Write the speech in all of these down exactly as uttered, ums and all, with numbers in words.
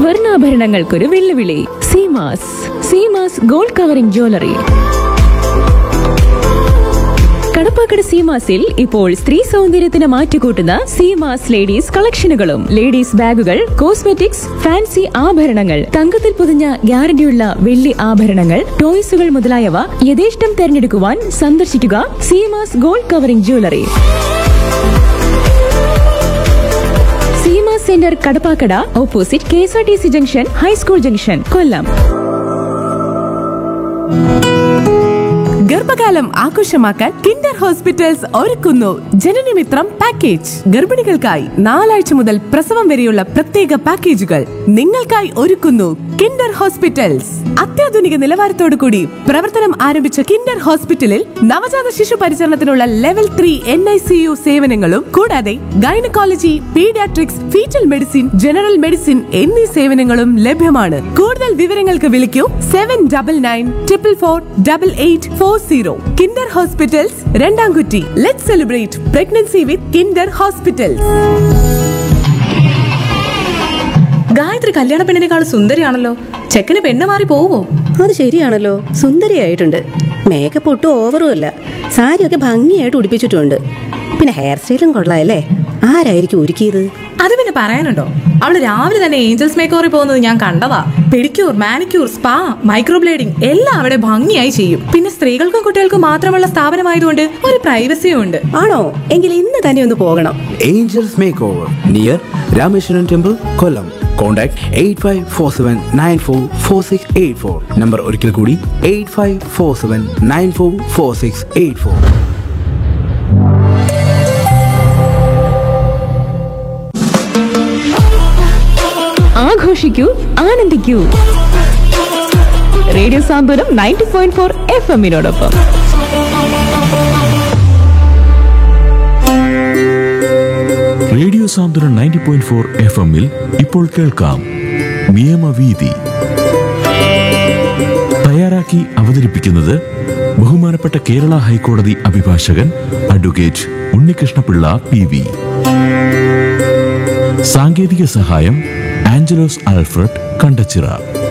സ്വർണ്ണാഭരണങ്ങൾക്കൊരു വെല്ലുവിളി. Seemas Seemas gold covering jewellery. Kadappakada സീമാസിൽ ഇപ്പോൾ സ്ത്രീ സൗന്ദര്യത്തിന് മാറ്റുകൂട്ടുന്ന സീമാസ് ലേഡീസ് കളക്ഷനുകളും ലേഡീസ് ബാഗുകൾ, കോസ്മെറ്റിക്സ്, ഫാൻസി ആഭരണങ്ങൾ, തങ്കത്തിൽ പൊതിഞ്ഞ ഗ്യാരണ്ടിയുള്ള വെള്ളി ആഭരണങ്ങൾ, ടോയ്സുകൾ മുതലായവ യഥേഷ്ടം തെരഞ്ഞെടുക്കുവാൻ സന്ദർശിക്കുക Seemas gold covering jewellery. Seemas centre Kadappakada, opposite K S R T C junction, high school junction, കൊല്ലം. ഗർഭകാലം ആഘോഷമാക്കാൻ കിൻഡർ ഹോസ്പിറ്റൽസ് ഒരുക്കുന്നു ജനനമിത്രം പാക്കേജ്. ഗർഭിണികൾക്കായി നാലാഴ്ച മുതൽ പ്രസവം വരെയുള്ള പ്രത്യേക പാക്കേജുകൾ നിങ്ങൾക്കായി ഒരുക്കുന്നു കിൻഡർ ഹോസ്പിറ്റൽസ്. അത്യാധുനിക നിലവാരത്തോടു കൂടി പ്രവർത്തനം ആരംഭിച്ച കിൻഡർ ഹോസ്പിറ്റലിൽ നവജാത ശിശു പരിചരണത്തിനുള്ള level three N I C U സേവനങ്ങളും കൂടാതെ gynaecology, paediatrics, fetal medicine, general medicine എന്നീ സേവനങ്ങളും ലഭ്യമാണ്. കൂടുതൽ വിവരങ്ങൾക്ക് വിളിക്കൂ seven double nine triple four double eight four zero. Kinder hospitals, രണ്ടാംകുറ്റി. Let's celebrate pregnancy with Kinder hospitals. Gayathri കല്യാണ പെണ്ണിനേക്കാൾ സുന്ദരിയാണല്ലോ. ചെക്കന് പെണ്ണ് മാറി പോവോ? അത് ശരിയാണല്ലോ, സുന്ദരിയായിട്ടുണ്ട്. മേക്കപ്പ് ഒട്ടും ഓവറും അല്ല, സാരിയൊക്കെ ഭംഗിയായിട്ട് ഉടുപ്പിച്ചിട്ടുണ്ട്. പിന്നെ ഹെയർ സ്റ്റൈലും കൊള്ളാമല്ലേ. ആരായിരിക്കും ഒരുക്കിയത്? അത് പിന്നെ പറയാനുണ്ടോ, അവള് രാവിലെ തന്നെ ഏഞ്ചൽസ് മേക്കോറിൽ പോകുന്നത് ഞാൻ കണ്ടതാ. പെഡിക്യൂർ, മാനിക്യൂർ, സ്പാ, മൈക്രോബ്ലേഡിംഗ് എല്ലാം അവിടെ ഭംഗിയായി ചെയ്യും. പിന്നെ സ്ത്രീകൾക്കും കുട്ടികൾക്കും മാത്രമുള്ള സ്ഥാപനമായതുകൊണ്ട് ഒരു പ്രൈവസിയും ഉണ്ട്. ആണോ? എങ്കിൽ ഇന്ന് തന്നെ ഒന്ന് പോകണം. Angeles makeover near Rameswaram temple, കൊല്ലം. Contact eight five four seven nine four four six eight four. Number ഒരിക്കൽ കൂടി eight five four seven nine four four six eight four. ആഘോഷിക്കൂ, ആനന്ദിക്കൂ. Radio സാന്ത്വനം ninety point four F എമ്മിനോടൊപ്പം. Radio സാന്ത്വനം ninety point four F എമ്മിൽ ഇപ്പോൾ കേൾക്കാം നിയമവീതി. തയ്യാറാക്കി അവതരിപ്പിക്കുന്നത് ബഹുമാനപ്പെട്ട കേരള ഹൈക്കോടതി അഭിഭാഷകൻ അഡ്വക്കേറ്റ് ഉണ്ണികൃഷ്ണപിള്ള പി വി. സാങ്കേതിക സഹായം ആഞ്ചലോസ് ആൽഫ്രഡ് കണ്ടച്ചിറ.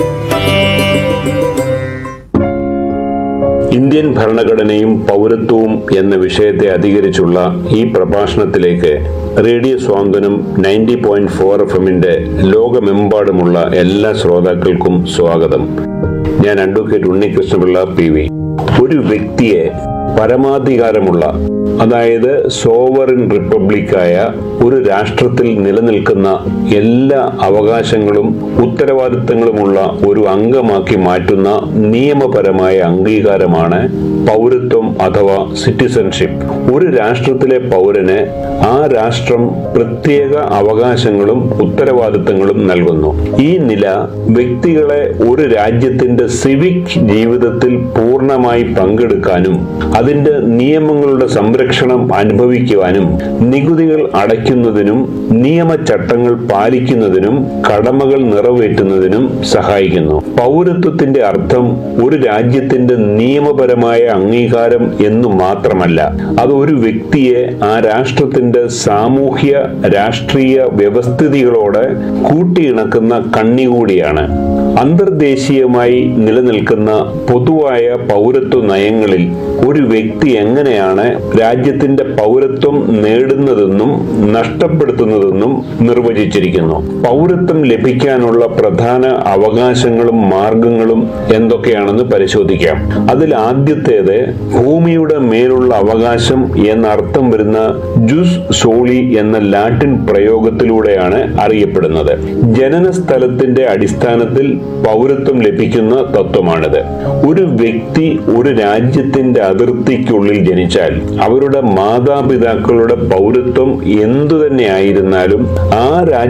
ഇന്ത്യൻ ഭരണഘടനയും പൗരത്വവും എന്ന വിഷയത്തെ അധികരിച്ചുള്ള ഈ പ്രഭാഷണത്തിലേക്ക് റേഡിയോ സ്വാന്തനം നയൻറ്റി പോയിന്റ് ഫോർ എഫ് എമ്മിന്റെ ലോകമെമ്പാടുമുള്ള എല്ലാ ശ്രോതാക്കൾക്കും സ്വാഗതം. ഞാൻ അഡ്വക്കേറ്റ് ഉണ്ണികൃഷ്ണപിള്ള പി വി. ഒരു വ്യക്തിയെ പരമാധികാരമുള്ള, അതായത് സോവറിൻ റിപ്പബ്ലിക്കായ ഒരു രാഷ്ട്രത്തിൽ നിലനിൽക്കുന്ന എല്ലാ അവകാശങ്ങളും ഉത്തരവാദിത്തങ്ങളുമുള്ള ഒരു അംഗമാക്കി മാറ്റുന്ന നിയമപരമായ അംഗീകാരമാണ് പൗരത്വം അഥവാ സിറ്റിസൺഷിപ്പ്. ഒരു രാഷ്ട്രത്തിലെ പൗരന് ആ രാഷ്ട്രം പ്രത്യേക അവകാശങ്ങളും ഉത്തരവാദിത്തങ്ങളും നൽകുന്നു. ഈ നില വ്യക്തികളെ ഒരു രാജ്യത്തിന്റെ സിവിക് ജീവിതത്തിൽ പൂർണ്ണമായി പങ്കെടുക്കാനും അതിന്റെ നിയമങ്ങളുടെ സംരക്ഷണം അനുഭവിക്കുവാനും നികുതികൾ അടയ്ക്കുന്നതിനും നിയമചട്ടങ്ങൾ പാലിക്കുന്നതിനും കടമകൾ നിറവേറ്റുന്നതിനും സഹായിക്കുന്നു. പൗരത്വത്തിന്റെ അർത്ഥം ഒരു രാജ്യത്തിന്റെ നിയമപരമായ അംഗീകാരം എന്നു മാത്രമല്ല, അത് ഒരു വ്യക്തിയെ ആ രാഷ്ട്രത്തിന്റെ സാമൂഹ്യ രാഷ്ട്രീയ വ്യവസ്ഥിതികളോട് കൂട്ടിയിണക്കുന്ന കണ്ണി കൂടിയാണ്. അന്തർദേശീയമായി നിലനിൽക്കുന്ന പൊതുവായ പൗരത്വ നയങ്ങളിൽ ഒരു വ്യക്തി എങ്ങനെയാണ് രാജ്യത്തിന്റെ പൗരത്വം നേടുന്നതെന്നും നഷ്ടപ്പെടുത്തുന്നതെന്നും നിർവചിച്ചിരിക്കുന്നു. പൗരത്വം ലഭിക്കാനുള്ള പ്രധാന അവകാശങ്ങളും മാർഗങ്ങളും എന്തൊക്കെയാണെന്ന് പരിശോധിക്കാം. അതിൽ ആദ്യത്തേത് ഭൂമിയുടെ മേലുള്ള അവകാശം എന്നർത്ഥം വരുന്ന ജുസ് സോളി എന്ന ലാറ്റിൻ പ്രയോഗത്തിലൂടെയാണ് അറിയപ്പെടുന്നത്. ജനന സ്ഥലത്തിന്റെ അടിസ്ഥാനത്തിൽ പൗരത്വം ലഭിക്കുന്ന തത്വമാണിത്. ഒരു വ്യക്തി ഒരു രാജ്യത്തിന്റെ അതിർത്തിക്കുള്ളിൽ ജനിച്ചാൽ അവരുടെ മാതാപിതാക്കളുടെ പൗരത്വം എന്തു തന്നെ ആയിരുന്നാലും ആ രാജ്യ